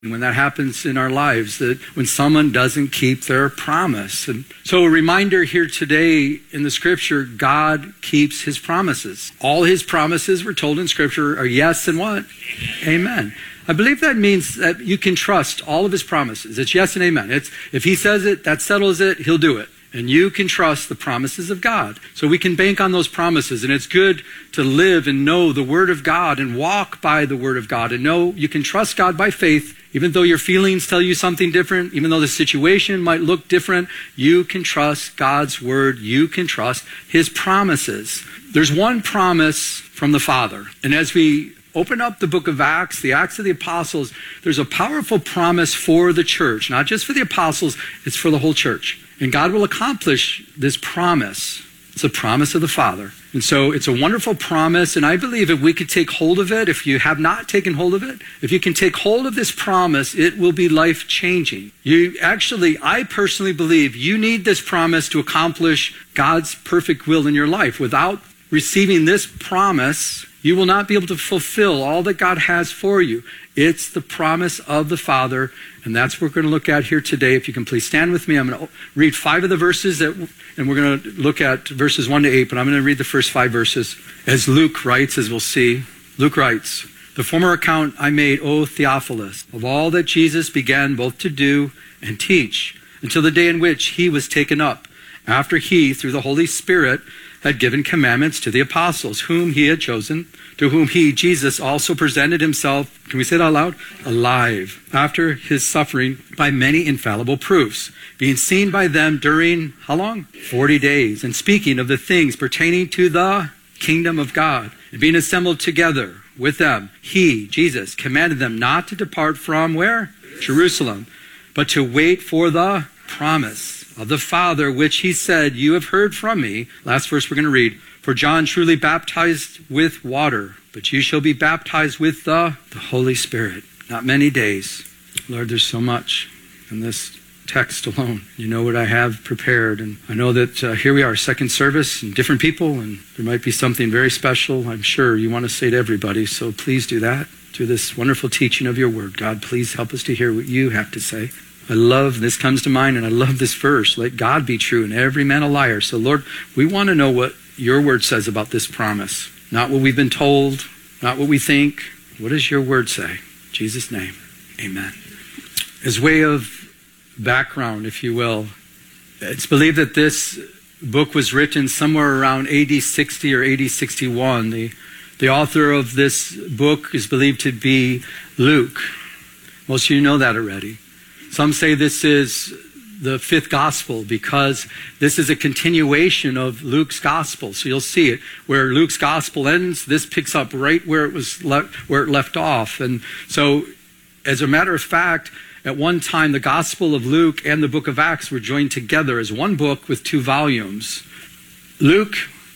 when that happens in our lives, that when someone doesn't keep their promise. And so a reminder here today in the scripture, God keeps his promises. All his promises we're told in scripture are yes and what? Amen. I believe that means that you can trust all of his promises. It's yes and amen. If he says it, that settles it, he'll do it. And you can trust the promises of God. So we can bank on those promises. And it's good to live and know the word of God and walk by the word of God and know you can trust God by faith. Even though your feelings tell you something different, even though the situation might look different, you can trust God's word. You can trust his promises. There's one promise from the Father. And as we open up the book of Acts, the Acts of the Apostles, there's a powerful promise for the church. Not just for the apostles, it's for the whole church. And God will accomplish this promise. It's a promise of the Father. And so it's a wonderful promise. And I believe if we could take hold of it, if you have not taken hold of it, if you can take hold of this promise, it will be life-changing. I personally believe you need this promise to accomplish God's perfect will in your life. Without receiving this promise, you will not be able to fulfill all that God has for you. It's the promise of the Father, and that's what we're going to look at here today. If you can please stand with me, I'm going to read 5 of the verses, and we're going to look at verses 1 to 8, but I'm going to read the first 5 verses. As Luke writes, as we'll see, Luke writes, "The former account I made, O Theophilus, of all that Jesus began both to do and teach, until the day in which he was taken up, after he, through the Holy Spirit, had given commandments to the apostles, whom he had chosen, to whom he, Jesus, also presented himself," can we say it out loud? "Alive, after his suffering by many infallible proofs, being seen by them during," how long? 40 days, "and speaking of the things pertaining to the kingdom of God, and being assembled together with them, he, Jesus, commanded them not to depart from," where? Jerusalem, "but to wait for the promise of the Father, which he said, you have heard from me." Last verse we're going to read. "For John truly baptized with water, but you shall be baptized with the Holy Spirit." Not many days. Lord, there's so much in this text alone. You know what I have prepared. And I know that here we are, second service, and different people, and there might be something very special, I'm sure, you want to say to everybody. So please do that through this wonderful teaching of your word. God, please help us to hear what you have to say. I love, this comes to mind, and I love this verse. Let God be true and every man a liar. So Lord, we want to know what your word says about this promise. Not what we've been told, not what we think. What does your word say? In Jesus' name, amen. As way of background, if you will, it's believed that this book was written somewhere around AD 60 or AD 61. The author of this book is believed to be Luke. Most of you know that already. Some say this is the 5th gospel because this is a continuation of Luke's gospel. So you'll see it where Luke's gospel ends, this picks up right where it left off. And so as a matter of fact, at one time the gospel of Luke and the book of Acts were joined together as one book with 2 volumes. Luke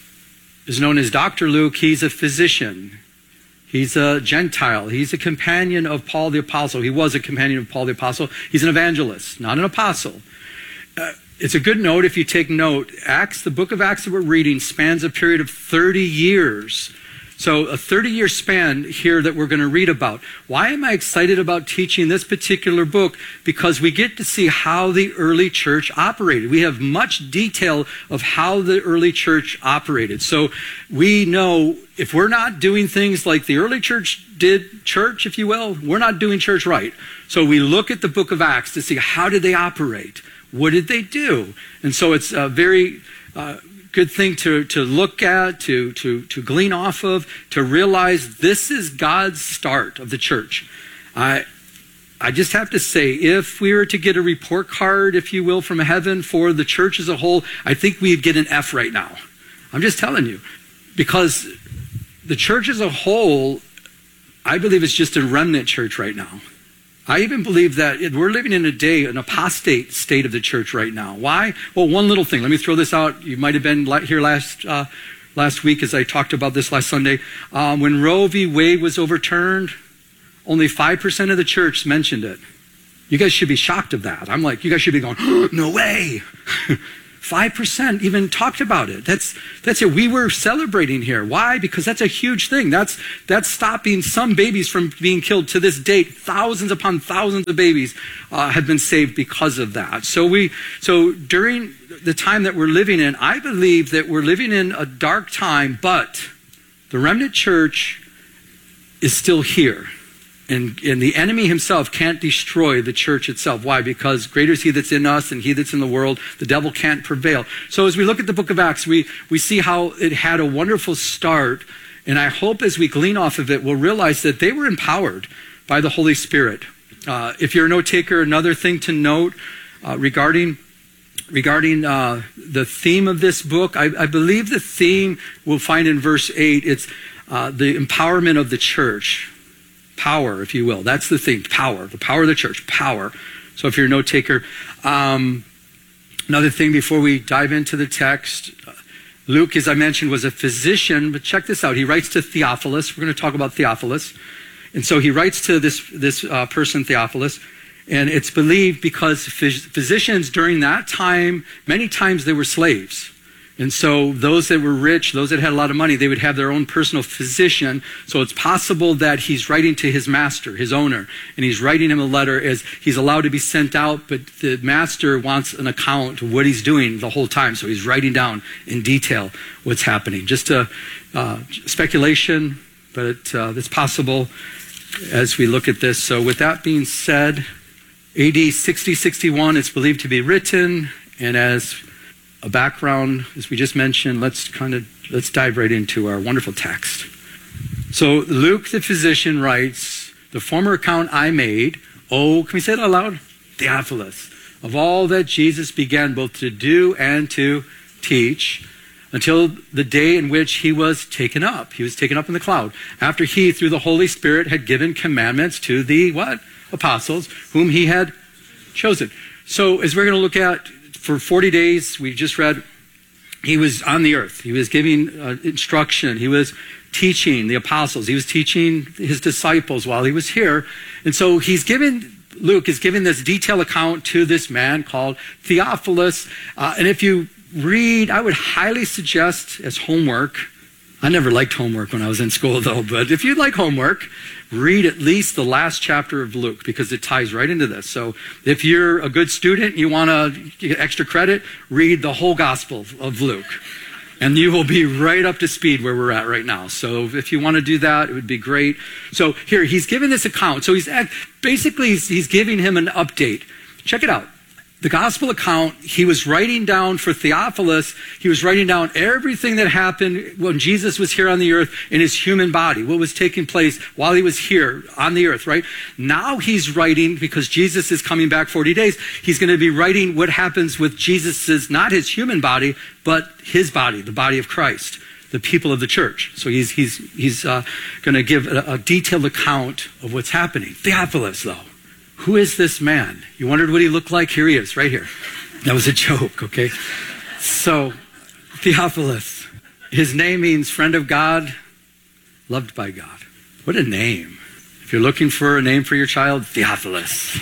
is known as Dr. Luke. He's a physician. He's a Gentile. He's a companion of Paul the Apostle. He was a companion of Paul the Apostle. He's an evangelist, not an apostle. It's a good note if you take note. Acts, the book of Acts that we're reading, spans a period of 30 years. So a 30-year span here that we're going to read about. Why am I excited about teaching this particular book? Because we get to see how the early church operated. We have much detail of how the early church operated. So we know if we're not doing things like the early church did church, if you will, we're not doing church right. So we look at the book of Acts to see how did they operate? What did they do? And so it's a very good thing to look at, to glean off of, to realize this is God's start of the church. I just have to say, if we were to get a report card, if you will, from heaven for the church as a whole, I think we'd get an F right now. I'm just telling you. Because the church as a whole, I believe it's just a remnant church right now. I even believe that we're living in an apostate state of the church right now. Why? Well, one little thing. Let me throw this out. You might have been here last week as I talked about this last Sunday. When Roe v. Wade was overturned, only 5% of the church mentioned it. You guys should be shocked of that. I'm like, you guys should be going, oh, no way. 5% even talked about it. That's it. We were celebrating here. Why? Because that's a huge thing. That's stopping some babies from being killed. To this date, thousands upon thousands of babies have been saved because of that. So during the time that we're living in, I believe that we're living in a dark time, but the remnant church is still here. And the enemy himself can't destroy the church itself. Why? Because greater is he that's in us than he that's in the world. The devil can't prevail. So as we look at the book of Acts, we see how it had a wonderful start. And I hope as we glean off of it, we'll realize that they were empowered by the Holy Spirit. If you're a note taker, another thing to note regarding the theme of this book, I believe the theme we'll find in verse 8, it's the empowerment of the church. Power, if you will. That's the theme. Power. The power of the church. Power. So if you're a note taker. Another thing before we dive into the text. Luke, as I mentioned, was a physician. But check this out. He writes to Theophilus. We're going to talk about Theophilus. And so he writes to this person, Theophilus. And it's believed because physicians during that time, many times they were slaves. And so those that were rich, those that had a lot of money, they would have their own personal physician. So it's possible that he's writing to his master, his owner, and he's writing him a letter as he's allowed to be sent out, but the master wants an account of what he's doing the whole time. So he's writing down in detail what's happening. Just a speculation, but it's possible as we look at this. So with that being said, AD 60-61, it's believed to be written, and as a background, as we just mentioned, let's dive right into our wonderful text. So Luke the physician writes, the former account I made, can we say it out loud? Theophilus, of all that Jesus began both to do and to teach, until the day in which he was taken up. He was taken up in the cloud. After he, through the Holy Spirit, had given commandments to the what? Apostles, whom he had chosen. So as we're going to look at, for 40 days, we just read, he was on the earth. He was giving instruction. He was teaching the apostles. He was teaching his disciples while he was here. And so Luke is giving this detailed account to this man called Theophilus. And if you read, I would highly suggest as homework. I never liked homework when I was in school, though. But if you'd like homework, read at least the last chapter of Luke, because it ties right into this. So if you're a good student, you want to get extra credit, read the whole Gospel of Luke. And you will be right up to speed where we're at right now. So if you want to do that, it would be great. So here, he's giving this account. So he's giving him an update. Check it out. The gospel account, he was writing down for Theophilus, he was writing down everything that happened when Jesus was here on the earth in his human body, what was taking place while he was here on the earth, right? Now he's writing, because Jesus is coming back 40 days, he's going to be writing what happens with Jesus's, not his human body, but his body, the body of Christ, the people of the church. So he's going to give a detailed account of what's happening. Theophilus, though. Who is this man? You wondered what he looked like? Here he is, right here. That was a joke, okay? So, Theophilus, his name means friend of God, loved by God. What a name. If you're looking for a name for your child, Theophilus.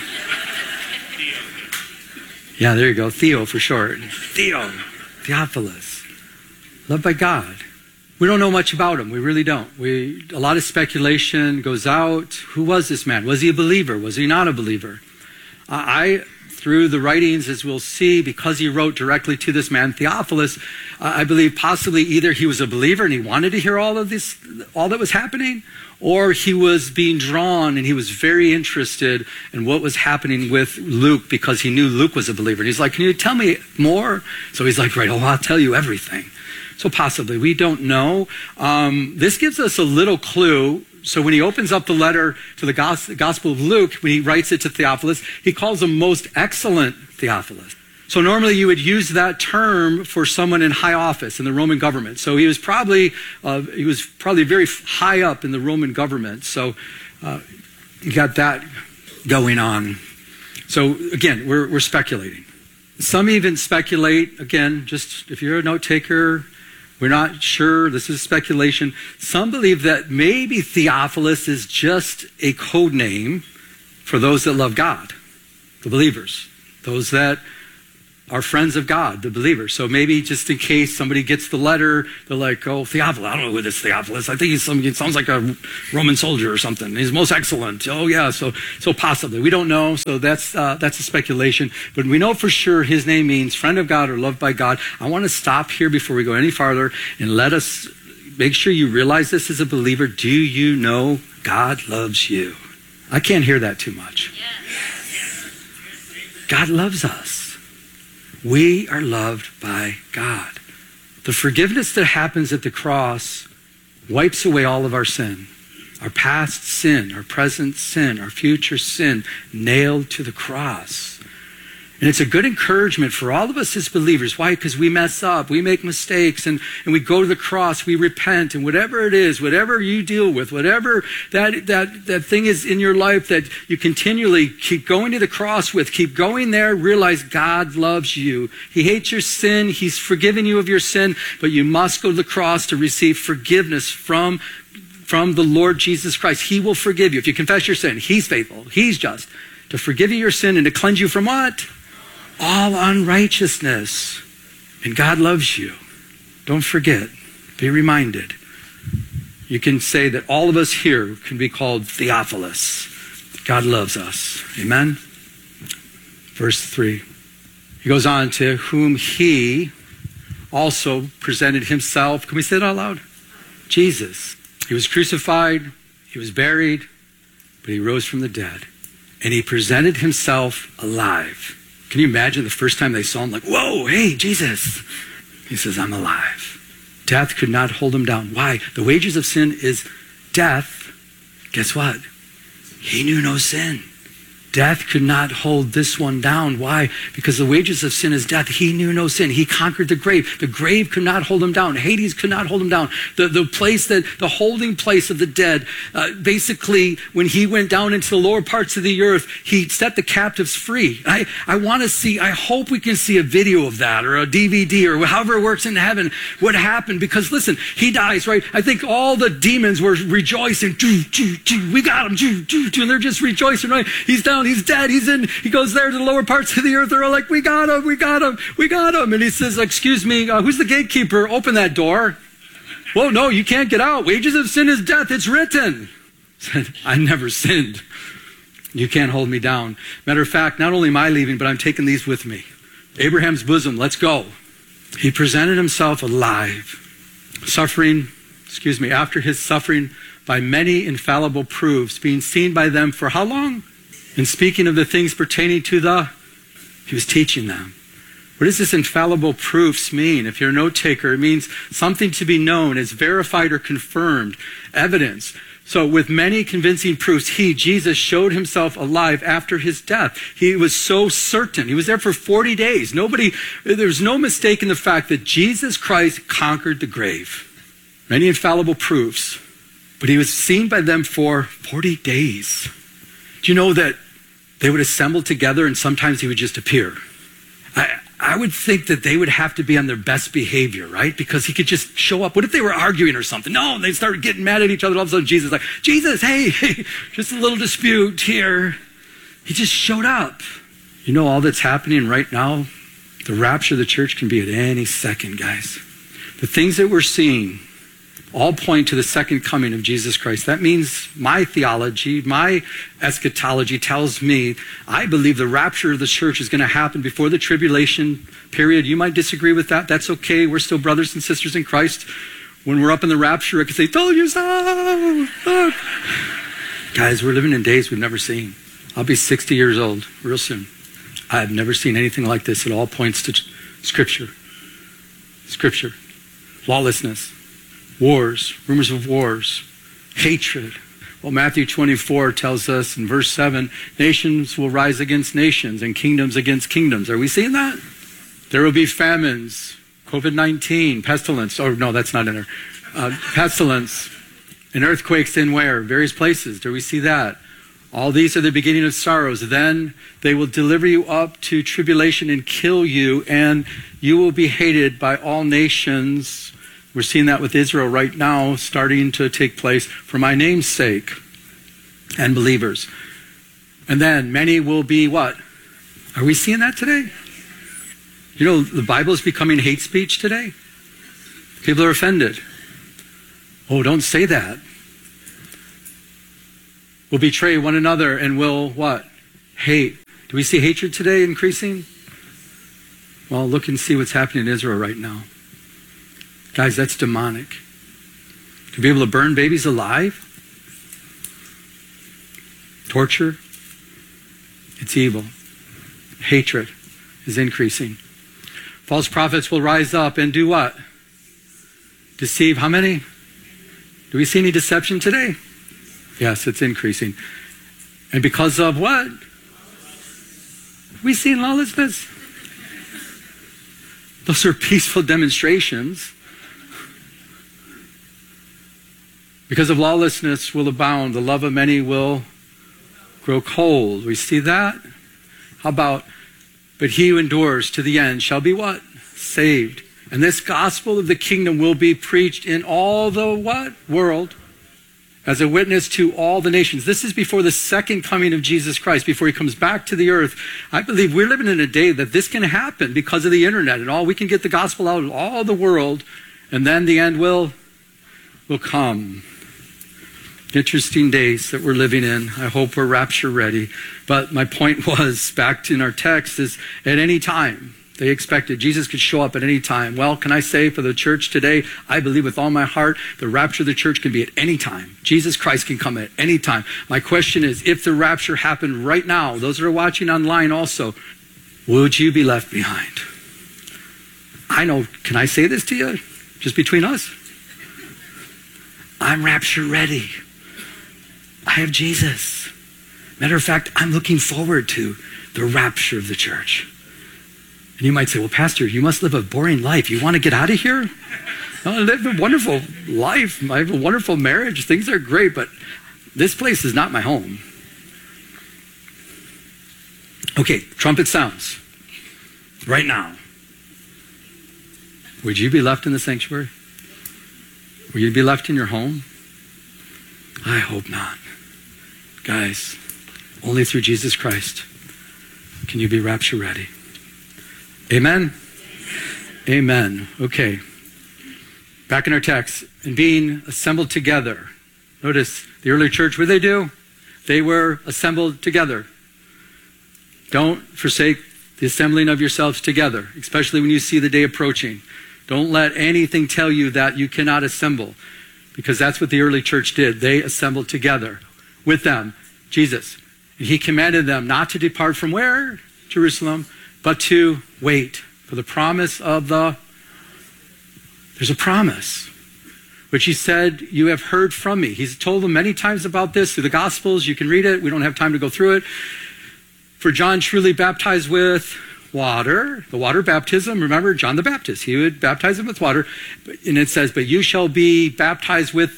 Yeah, there you go. Theo for short. Theophilus. Loved by God. We don't know much about him. We really don't. A lot of speculation goes out. Who was this man? Was he a believer? Was he not a believer? Through the writings, as we'll see, because he wrote directly to this man, Theophilus, I believe possibly either he was a believer and he wanted to hear all that was happening, or he was being drawn and he was very interested in what was happening with Luke because he knew Luke was a believer. And he's like, can you tell me more? So he's like, right, I'll tell you everything. So possibly, we don't know. This gives us a little clue. So when he opens up the letter to the Gospel of Luke, when he writes it to Theophilus, he calls him most excellent Theophilus. So normally you would use that term for someone in high office in the Roman government. So he was probably very high up in the Roman government. So you got that going on. So again, we're speculating. Some even speculate, again, just if you're a note taker, we're not sure. This is speculation. Some believe that maybe Theophilus is just a code name for those that love God, the believers, those that are friends of God, the believers. So maybe just in case somebody gets the letter, they're like, oh, Theophilus, I don't know who this Theophilus. I think he sounds like a Roman soldier or something. He's most excellent. Oh, yeah, so possibly. We don't know, so that's a speculation. But we know for sure his name means friend of God or loved by God. I want to stop here before we go any farther and let us make sure you realize this as a believer. Do you know God loves you? I can't hear that too much. God loves us. We are loved by God. The forgiveness that happens at the cross wipes away all of our sin. Our past sin, our present sin, our future sin, nailed to the cross. And it's a good encouragement for all of us as believers. Why? Because we mess up, we make mistakes, and we go to the cross, we repent, and whatever it is, whatever you deal with, whatever that thing is in your life that you continually keep going to the cross with, keep going there, realize God loves you. He hates your sin, he's forgiven you of your sin, but you must go to the cross to receive forgiveness from the Lord Jesus Christ. He will forgive you. If you confess your sin, he's faithful, he's just, to forgive you your sin and to cleanse you from what? All unrighteousness. And God loves you. Don't forget. Be reminded. You can say that all of us here can be called Theophilus. God loves us. Amen? Verse 3. He goes on to whom he also presented himself. Can we say that out loud? Jesus. He was crucified. He was buried. But he rose from the dead. And he presented himself alive. Can you imagine the first time they saw him, like, whoa, hey, Jesus. He says, I'm alive. Death could not hold him down. Why? The wages of sin is death. Guess what? He knew no sin. Death could not hold this one down. Why? Because the wages of sin is death. He knew no sin. He conquered the grave. The grave could not hold him down. Hades could not hold him down. The holding place of the dead, basically, when he went down into the lower parts of the earth, he set the captives free. I want to see, I hope we can see a video of that or a DVD or however it works in heaven, what happened. Because listen, he dies, right? I think all the demons were rejoicing. We got him. And they're just rejoicing, right? He's down. He's dead. He goes there to the lower parts of the earth. They're all like, we got him. And he says, excuse me, who's the gatekeeper? Open that door. Well, no, you can't get out. Wages of sin is death. It's written. Said, I never sinned. You can't hold me down. Matter of fact, not only am I leaving, but I'm taking these with me. Abraham's bosom, let's go. He presented himself alive. After his suffering by many infallible proofs, being seen by them for how long? And speaking of the things pertaining to he was teaching them. What does this infallible proofs mean? If you're a note taker, it means something to be known as verified or confirmed, evidence. So with many convincing proofs, Jesus, showed himself alive after his death. He was so certain. He was there for 40 days. There's no mistake in the fact that Jesus Christ conquered the grave. Many infallible proofs. But he was seen by them for 40 days. Do you know that they would assemble together and sometimes he would just appear? I would think that they would have to be on their best behavior, right? Because he could just show up. What if they were arguing or something? No, they started getting mad at each other. All of a sudden Jesus is like, Jesus, hey, just a little dispute here. He just showed up. You know all that's happening right now? The rapture of the church can be at any second, guys. The things that we're seeing all point to the second coming of Jesus Christ. That means my theology, my eschatology tells me I believe the rapture of the church is going to happen before the tribulation period. You might disagree with that. That's okay. We're still brothers and sisters in Christ. When we're up in the rapture, I can say, told you so. Look. Guys, we're living in days we've never seen. I'll be 60 years old real soon. I've never seen anything like this. It all points to Scripture. Scripture. Lawlessness. Wars, rumors of wars, hatred. Well, Matthew 24 tells us in verse 7, nations will rise against nations and kingdoms against kingdoms. Are we seeing that? There will be famines, COVID-19, pestilence. Oh, no, that's not in there. Pestilence and earthquakes in where? Various places. Do we see that? All these are the beginning of sorrows. Then they will deliver you up to tribulation and kill you, and you will be hated by all nations. We're seeing that with Israel right now, starting to take place for my name's sake and believers. And then many will be what? Are we seeing that today? You know, the Bible is becoming hate speech today. People are offended. Oh, don't say that. We'll betray one another and we'll what? Hate. Do we see hatred today increasing? Well, look and see what's happening in Israel right now. Guys, that's demonic. To be able to burn babies alive? Torture? It's evil. Hatred is increasing. False prophets will rise up and do what? Deceive how many? Do we see any deception today? Yes, it's increasing. And because of what? We see lawlessness. Those are peaceful demonstrations. Because of lawlessness will abound, the love of many will grow cold. We see that? How about, but he who endures to the end shall be what? Saved. And this gospel of the kingdom will be preached in all the what? World. As a witness to all the nations. This is before the second coming of Jesus Christ, before he comes back to the earth. I believe we're living in a day that this can happen because of the internet and all. We can get the gospel out of all the world, and then the end will come. Interesting days that we're living in. I hope we're rapture ready. But my point was, back in our text, is at any time, they expected Jesus could show up at any time. Well, can I say for the church today, I believe with all my heart, the rapture of the church can be at any time. Jesus Christ can come at any time. My question is, if the rapture happened right now, those that are watching online also, would you be left behind? I know, can I say this to you? Just between us? I'm rapture ready. I have Jesus. Matter of fact, I'm looking forward to the rapture of the church. And you might say, well, Pastor, you must live a boring life. You want to get out of here? I live a wonderful life. I have a wonderful marriage. Things are great, but this place is not my home. Okay, trumpet sounds. Right now. Would you be left in the sanctuary? Will you be left in your home? I hope not. Guys, only through Jesus Christ can you be rapture ready. Amen? Amen. Okay. Back in our text, and being assembled together. Notice the early church, what did they do? They were assembled together. Don't forsake the assembling of yourselves together, especially when you see the day approaching. Don't let anything tell you that you cannot assemble, because that's what the early church did. They assembled together with them, Jesus. And he commanded them not to depart from where? Jerusalem, but to wait for the promise of there's a promise, which he said, you have heard from me. He's told them many times about this through the Gospels. You can read it. We don't have time to go through it. For John truly baptized with water, the water baptism. Remember, John the Baptist, he would baptize them with water. And it says, but you shall be baptized with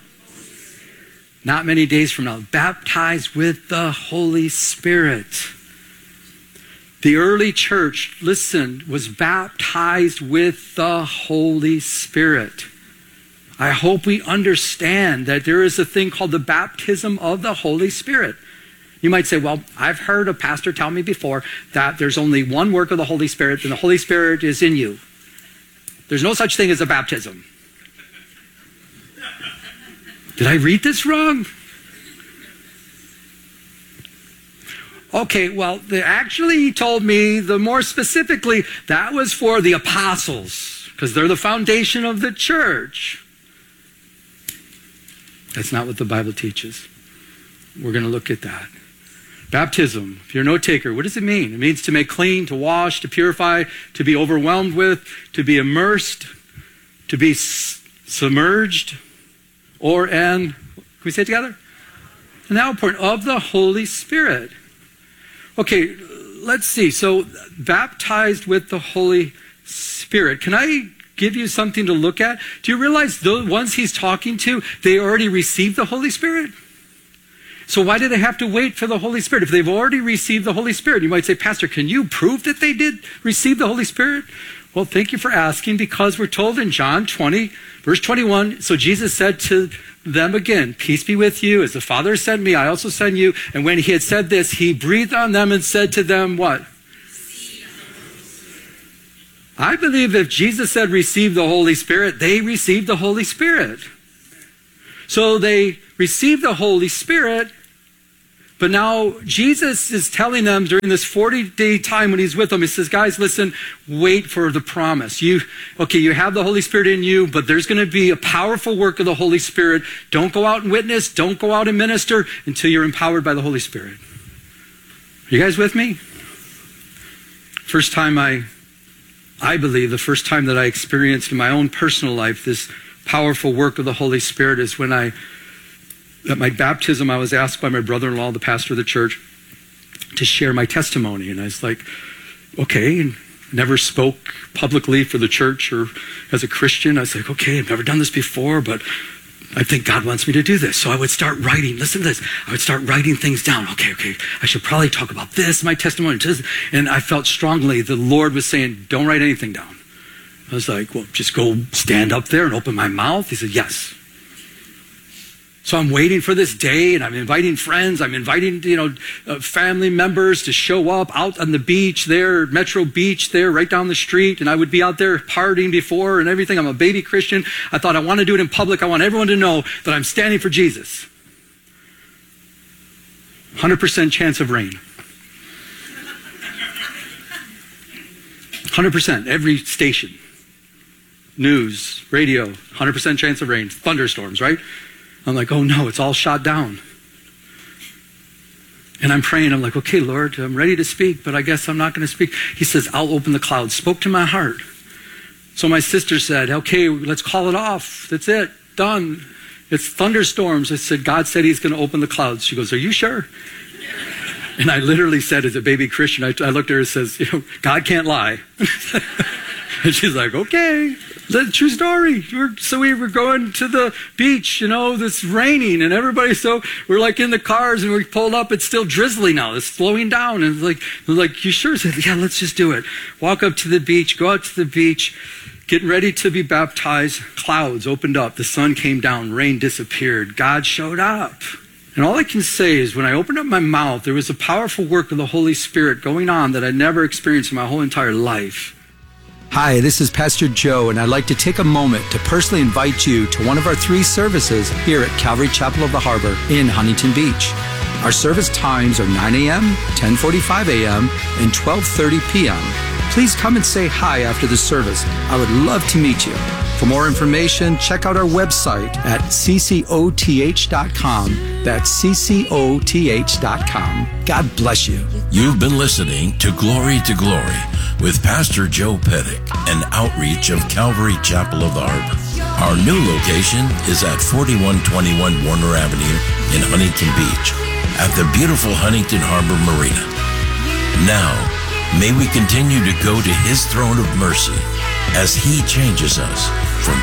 not many days from now, baptized with the Holy Spirit. The early church, listen, was baptized with the Holy Spirit. I hope we understand that there is a thing called the baptism of the Holy Spirit. You might say, well, I've heard a pastor tell me before that there's only one work of the Holy Spirit, and the Holy Spirit is in you. There's no such thing as a baptism. Did I read this wrong? Okay, well, he told me more specifically, that was for the apostles, because they're the foundation of the church. That's not what the Bible teaches. We're going to look at that. Baptism, if you're a note taker, what does it mean? It means to make clean, to wash, to purify, to be overwhelmed with, to be immersed, to be submerged, can we say it together? An outpouring of the Holy Spirit. Okay, let's see. So, baptized with the Holy Spirit. Can I give you something to look at? Do you realize the ones he's talking to, they already received the Holy Spirit? So why do they have to wait for the Holy Spirit? If they've already received the Holy Spirit, you might say, Pastor, can you prove that they did receive the Holy Spirit? Well, thank you for asking, because we're told in John 20, verse 21, so Jesus said to them again, peace be with you. As the Father sent me, I also send you. And when he had said this, he breathed on them and said to them, what? I believe if Jesus said receive the Holy Spirit, they received the Holy Spirit. So they received the Holy Spirit, but now Jesus is telling them during this 40-day time when he's with them, he says, guys, listen, wait for the promise. You have the Holy Spirit in you, but there's going to be a powerful work of the Holy Spirit. Don't go out and witness. Don't go out and minister until you're empowered by the Holy Spirit. Are you guys with me? First time I believe the first time that I experienced in my own personal life this powerful work of the Holy Spirit is when at my baptism, I was asked by my brother-in-law, the pastor of the church, to share my testimony. And I was like, okay, and never spoke publicly for the church or as a Christian. I was like, okay, I've never done this before, but I think God wants me to do this. So I would start writing, listen to this, I would start writing things down. Okay, I should probably talk about this, my testimony. And I felt strongly the Lord was saying, don't write anything down. I was like, well, just go stand up there and open my mouth. He said, yes. So I'm waiting for this day, and I'm inviting friends. I'm inviting, family members to show up out on the beach there, Metro Beach there, right down the street. And I would be out there partying before and everything. I'm a baby Christian. I thought I want to do it in public. I want everyone to know that I'm standing for Jesus. 100% chance of rain. 100%, every station. News, radio, 100% chance of rain. Thunderstorms, right? I'm like, oh no, it's all shot down. And I'm praying, I'm like, okay, Lord, I'm ready to speak, but I guess I'm not going to speak. He says, I'll open the clouds. Spoke to my heart. So my sister said, okay, let's call it off. That's it, done. It's thunderstorms. I said, God said he's going to open the clouds. She goes, are you sure? And I literally said, as a baby Christian, I looked at her and says, God can't lie. And she's like, okay. True story. So we were going to the beach, it's raining and everybody, so we're like in the cars and we pulled up, it's still drizzly now, it's slowing down. And like, you sure? I said, yeah, let's just do it. Walk up to the beach, go out to the beach, getting ready to be baptized. Clouds opened up, the sun came down, rain disappeared, God showed up. And all I can say is when I opened up my mouth, there was a powerful work of the Holy Spirit going on that I'd never experienced in my whole entire life. Hi, this is Pastor Joe, and I'd like to take a moment to personally invite you to one of our 3 services here at Calvary Chapel of the Harbor in Huntington Beach. Our service times are 9 a.m., 10:45 a.m., and 12:30 p.m. Please come and say hi after the service. I would love to meet you. For more information, check out our website at ccoth.com. That's ccoth.com. God bless you. You've been listening to Glory with Pastor Joe Pettick, an outreach of Calvary Chapel of the Harbor. Our new location is at 4121 Warner Avenue in Huntington Beach at the beautiful Huntington Harbor Marina. Now, may we continue to go to His throne of mercy as He changes us